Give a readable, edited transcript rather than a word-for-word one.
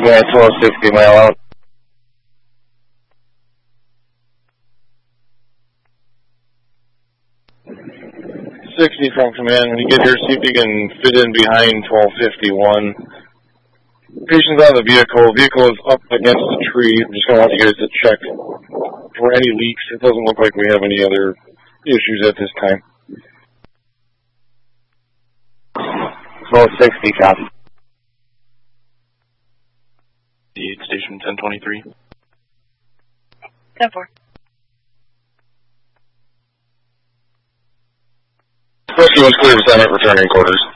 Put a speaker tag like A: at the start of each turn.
A: Yeah, 1260 mile out. 60 from command. When you get here, see if you can fit in behind 1251. Patient's on the vehicle. Vehicle is up against the tree. I'm just going to want you guys to check for any leaks. It doesn't look like we have any other issues at this time. 1260, copy.
B: Station 1023.
C: 10-4.
A: Rescue was clear to assignment, returning quarters.